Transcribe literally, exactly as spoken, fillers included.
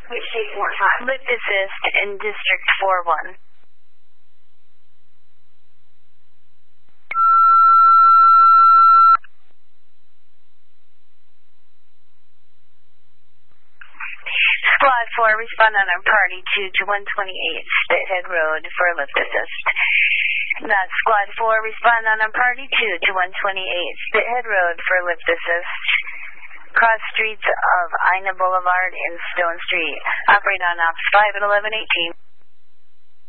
which takes more time. Lift assist in District four one. Squad four, respond on our party two to one twenty-eight Spithead Road for a lift assist. That's Squad four, respond on our party two to one twenty-eight Spithead Road for a lift assist. Cross streets of Ina Boulevard and Stone Street. Operate on ops five and eleven eighteen.